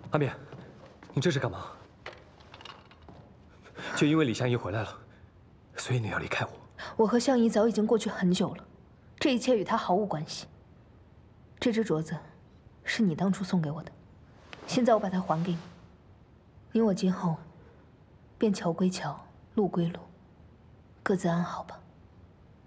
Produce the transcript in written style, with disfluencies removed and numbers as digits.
阿面，你这是干嘛？就因为李香怡回来了，所以你要离开我？ 我和香怡早已经过去很久了，这一切与她毫无关系。这只镯子是你当初送给我的，现在我把它还给你。你我今后便桥归桥，路归路，各自安好吧。